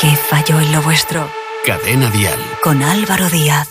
¿Qué falló en lo vuestro? Cadena Dial. Con Álvaro Díaz.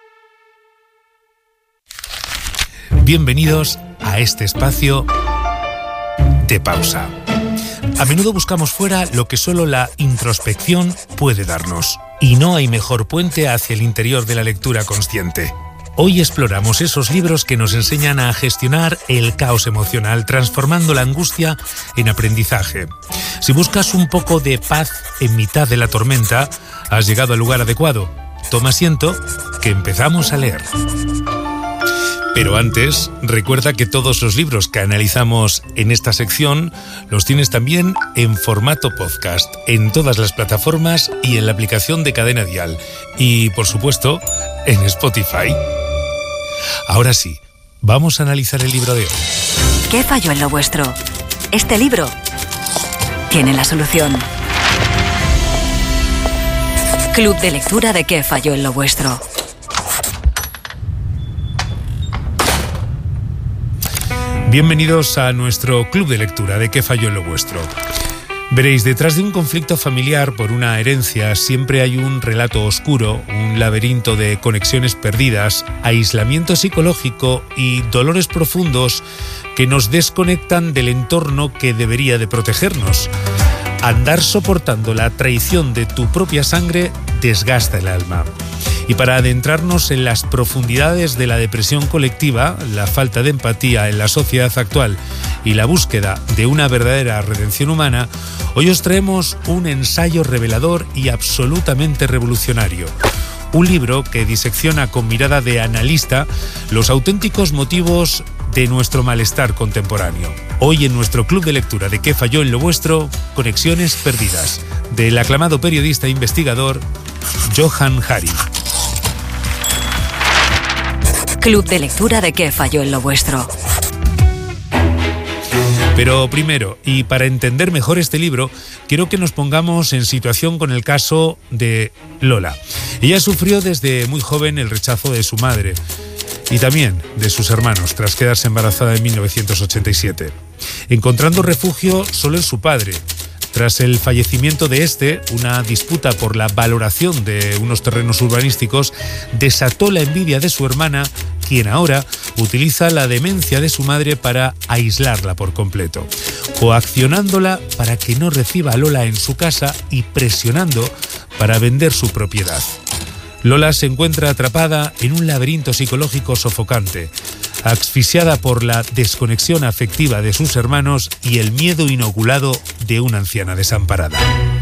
Bienvenidos a este espacio de pausa. A menudo buscamos fuera lo que solo la introspección puede darnos. Y no hay mejor puente hacia el interior de la lectura consciente. Hoy exploramos esos libros que nos enseñan a gestionar el caos emocional, transformando la angustia en aprendizaje. Si buscas un poco de paz en mitad de la tormenta, has llegado al lugar adecuado. Toma asiento, que empezamos a leer. Pero antes, recuerda que todos los libros que analizamos en esta sección los tienes también en formato podcast, en todas las plataformas y en la aplicación de Cadena Dial. Y, por supuesto, en Spotify. Ahora sí, vamos a analizar el libro de hoy. ¿Qué falló en lo vuestro? Este libro tiene la solución. Club de lectura de ¿Qué falló en lo vuestro? Bienvenidos a nuestro club de lectura de ¿Qué falló en lo vuestro? Veréis, detrás de un conflicto familiar por una herencia siempre hay un relato oscuro, un laberinto de conexiones perdidas, aislamiento psicológico y dolores profundos que nos desconectan del entorno que debería de protegernos. Andar soportando la traición de tu propia sangre desgasta el alma. Y para adentrarnos en las profundidades de la depresión colectiva, la falta de empatía en la sociedad actual y la búsqueda de una verdadera redención humana, hoy os traemos un ensayo revelador y absolutamente revolucionario. Un libro que disecciona con mirada de analista los auténticos motivos de nuestro malestar contemporáneo. Hoy en nuestro club de lectura de ¿Qué falló en lo vuestro? Conexiones perdidas, del aclamado periodista e investigador Johann Hari. Club de lectura de ¿Qué falló en lo vuestro? Pero primero, y para entender mejor este libro, quiero que nos pongamos en situación con el caso de Lola. Ella sufrió desde muy joven el rechazo de su madre y también de sus hermanos tras quedarse embarazada en 1987, encontrando refugio solo en su padre. Tras el fallecimiento de este, una disputa por la valoración de unos terrenos urbanísticos desató la envidia de su hermana, quien ahora utiliza la demencia de su madre para aislarla por completo, coaccionándola para que no reciba a Lola en su casa y presionando para vender su propiedad. Lola se encuentra atrapada en un laberinto psicológico sofocante, asfixiada por la desconexión afectiva de sus hermanos y el miedo inoculado de una anciana desamparada.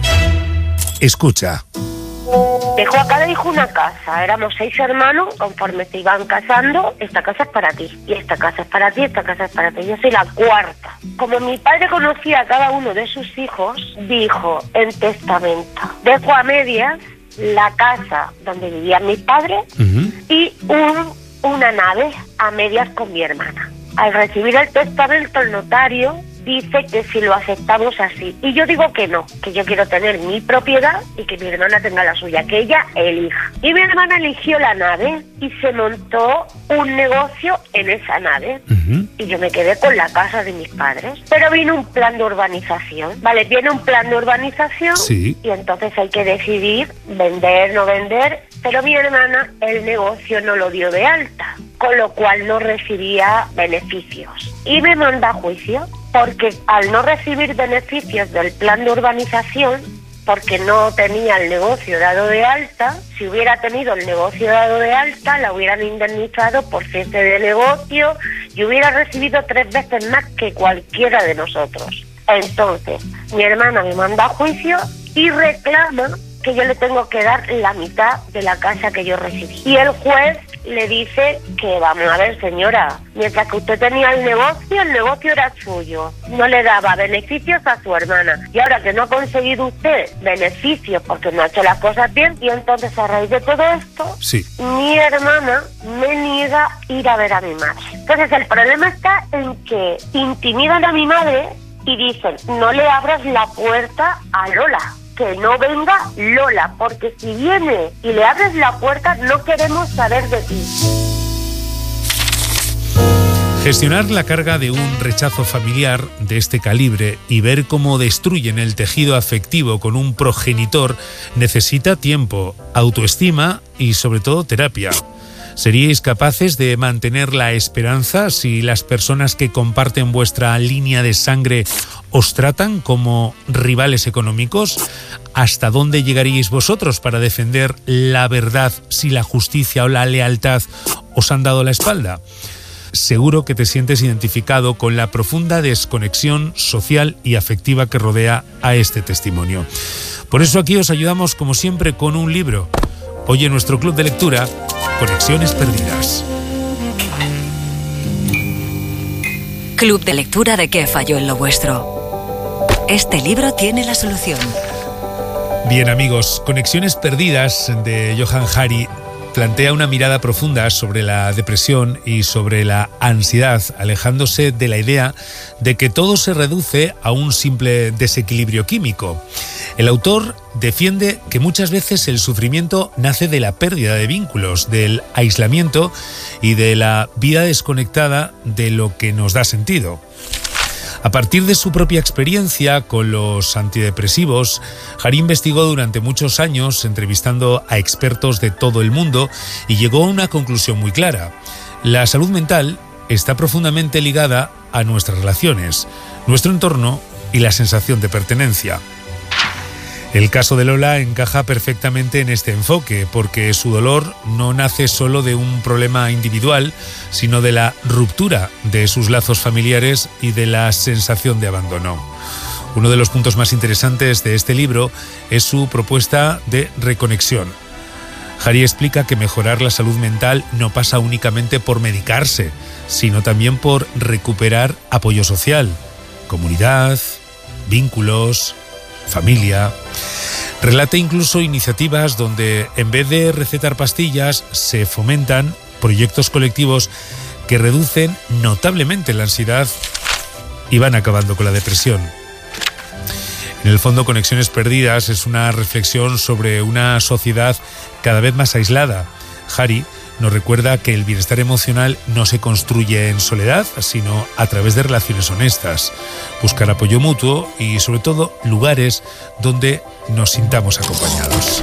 Escucha. Dejó a cada hijo una casa, éramos 6 hermanos, conforme se iban casando, esta casa es para ti, y esta casa es para ti, esta casa es para ti, yo soy la cuarta. Como mi padre conocía a cada uno de sus hijos, dijo en testamento, dejo a medias la casa donde vivían mis padres y una nave a medias con mi hermana. Al recibir el testamento, el notario dice que si lo aceptamos así. Y yo digo que no, que yo quiero tener mi propiedad y que mi hermana tenga la suya, que ella elija. Y mi hermana eligió la nave y se montó un negocio en esa nave. Y yo me quedé con la casa de mis padres. Pero vino un plan de urbanización, ¿vale? Viene un plan de urbanización y entonces hay que decidir vender, no vender. Pero mi hermana el negocio no lo dio de alta, con lo cual no recibía beneficios. Y me manda a juicio, porque al no recibir beneficios del plan de urbanización, porque no tenía el negocio dado de alta, si hubiera tenido el negocio dado de alta, la hubieran indemnizado por cese de negocio y hubiera recibido 3 veces más que cualquiera de nosotros. Entonces, mi hermana me manda a juicio y reclama que yo le tengo que dar la mitad de la casa que yo recibí. Y el juez le dice que, vamos a ver, señora, mientras que usted tenía el negocio era suyo. No le daba beneficios a su hermana. Y ahora que no ha conseguido usted beneficios porque no ha hecho las cosas bien, y entonces a raíz de todo esto, mi hermana me niega ir a ver a mi madre. Entonces el problema está en que intimidan a mi madre y dicen, no le abras la puerta a Lola, que no venga Lola, porque si viene y le abres la puerta, no queremos saber de ti. Gestionar la carga de un rechazo familiar de este calibre y ver cómo destruyen el tejido afectivo con un progenitor necesita tiempo, autoestima y sobre todo terapia. ¿Seríais capaces de mantener la esperanza si las personas que comparten vuestra línea de sangre os tratan como rivales económicos? ¿Hasta dónde llegaríais vosotros para defender la verdad si la justicia o la lealtad os han dado la espalda? Seguro que te sientes identificado con la profunda desconexión social y afectiva que rodea a este testimonio. Por eso aquí os ayudamos como siempre con un libro. Hoy en nuestro club de lectura, Conexiones Perdidas. Club de lectura de ¿Qué falló en lo vuestro? Este libro tiene la solución. Bien amigos, Conexiones Perdidas de Johann Hari plantea una mirada profunda sobre la depresión y sobre la ansiedad, alejándose de la idea de que todo se reduce a un simple desequilibrio químico. El autor defiende que muchas veces el sufrimiento nace de la pérdida de vínculos, del aislamiento y de la vida desconectada de lo que nos da sentido. A partir de su propia experiencia con los antidepresivos, Hari investigó durante muchos años entrevistando a expertos de todo el mundo y llegó a una conclusión muy clara. La salud mental está profundamente ligada a nuestras relaciones, nuestro entorno y la sensación de pertenencia. El caso de Lola encaja perfectamente en este enfoque, porque su dolor no nace solo de un problema individual, sino de la ruptura de sus lazos familiares y de la sensación de abandono. Uno de los puntos más interesantes de este libro es su propuesta de reconexión. Hari explica que mejorar la salud mental no pasa únicamente por medicarse, sino también por recuperar apoyo social, comunidad, vínculos, familia. Relata incluso iniciativas donde en vez de recetar pastillas se fomentan proyectos colectivos que reducen notablemente la ansiedad y van acabando con la depresión. En el fondo, Conexiones Perdidas es una reflexión sobre una sociedad cada vez más aislada. Hari nos recuerda que el bienestar emocional no se construye en soledad, sino a través de relaciones honestas, buscar apoyo mutuo y, sobre todo, lugares donde nos sintamos acompañados.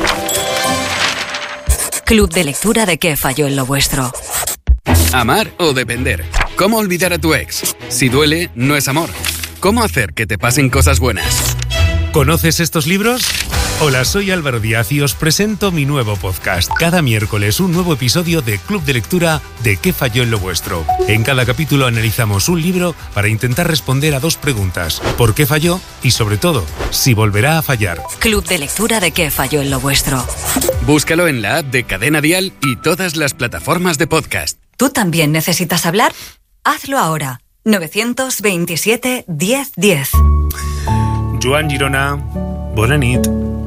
Club de lectura de ¿Qué falló en lo vuestro? Amar o depender. ¿Cómo olvidar a tu ex? Si duele, no es amor. ¿Cómo hacer que te pasen cosas buenas? ¿Conoces estos libros? Hola, soy Álvaro Díaz y os presento mi nuevo podcast. Cada miércoles un nuevo episodio de Club de Lectura de ¿Qué falló en lo vuestro? En cada capítulo analizamos un libro para intentar responder a dos preguntas. ¿Por qué falló? Y sobre todo, si volverá a fallar. Club de Lectura de ¿Qué falló en lo vuestro? Búscalo en la app de Cadena Dial y todas las plataformas de podcast. ¿Tú también necesitas hablar? Hazlo ahora. 927 1010. Joan Girona, bona nit.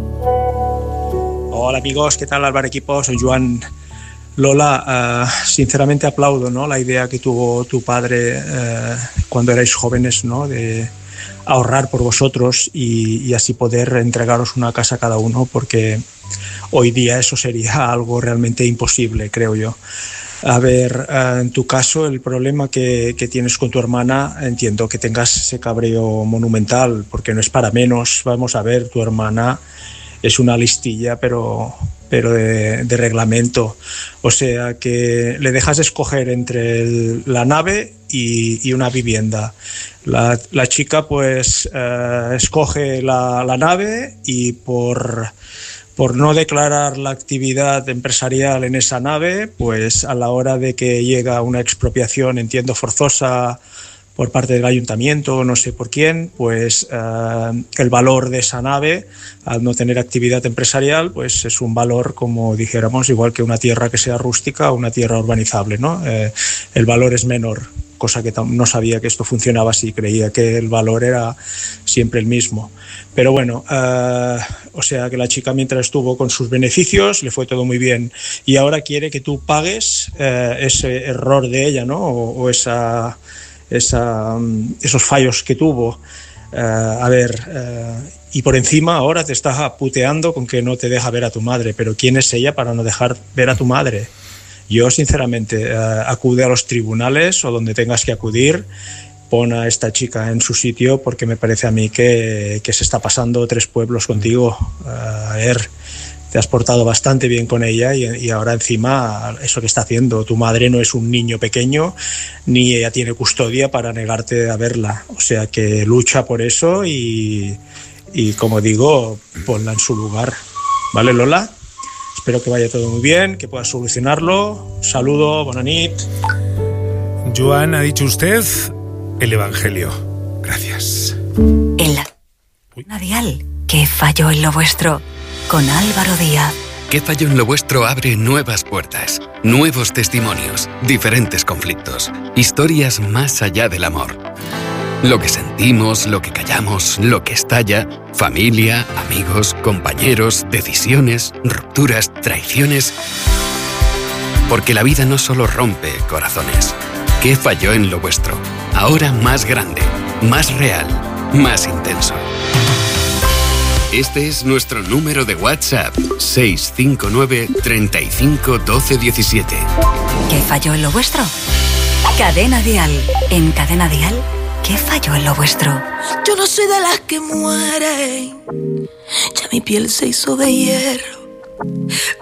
Hola amigos, ¿qué tal Álvaro Equipo? Soy Joan. Lola, sinceramente aplaudo, ¿no?, la idea que tuvo tu padre cuando erais jóvenes, ¿no?, de ahorrar por vosotros y así poder entregaros una casa a cada uno, porque hoy día eso sería algo realmente imposible, creo yo. A ver, en tu caso, el problema que tienes con tu hermana, entiendo que tengas ese cabreo monumental, porque no es para menos. Vamos a ver, tu hermana es una listilla, pero de reglamento. O sea que le dejas escoger entre la nave y una vivienda. La chica pues escoge la nave y por no declarar la actividad empresarial en esa nave, pues a la hora de que llega una expropiación, entiendo, forzosa por parte del ayuntamiento, no sé por quién, pues el valor de esa nave, al no tener actividad empresarial, pues es un valor, como dijéramos, igual que una tierra que sea rústica o una tierra urbanizable, ¿no? El valor es menor, cosa que no sabía que esto funcionaba así, creía que el valor era siempre el mismo. Pero bueno, o sea que la chica, mientras estuvo con sus beneficios, le fue todo muy bien, y ahora quiere que tú pagues ese error de ella, ¿no? O esos fallos que tuvo. Y por encima ahora te está puteando con que no te deja ver a tu madre. Pero ¿quién es ella para no dejar ver a tu madre? Yo sinceramente acude a los tribunales o donde tengas que acudir, pon a esta chica en su sitio, porque me parece a mí que se está pasando 3 pueblos contigo. A ver, te has portado bastante bien con ella y ahora encima eso que está haciendo. Tu madre no es un niño pequeño ni ella tiene custodia para negarte a verla. O sea que lucha por eso y como digo, ponla en su lugar. ¿Vale, Lola? Espero que vaya todo muy bien, que puedas solucionarlo. Saludo, bona nit. Joan, ha dicho usted el Evangelio. Gracias. En la Dial, ¿qué falló en lo vuestro? Con Álvaro Díaz. ¿Qué falló en lo vuestro? Abre nuevas puertas, nuevos testimonios, diferentes conflictos, historias más allá del amor. Lo que sentimos, lo que callamos, lo que estalla, familia, amigos, compañeros, decisiones, rupturas, traiciones. Porque la vida no solo rompe corazones. ¿Qué falló en lo vuestro? Ahora más grande, más real, más intenso. Este es nuestro número de WhatsApp, 659 35 12 17. ¿Qué falló en lo vuestro? Cadena Dial. En Cadena Dial, ¿qué falló en lo vuestro? Yo no soy de las que mueren, ya mi piel se hizo de hierro.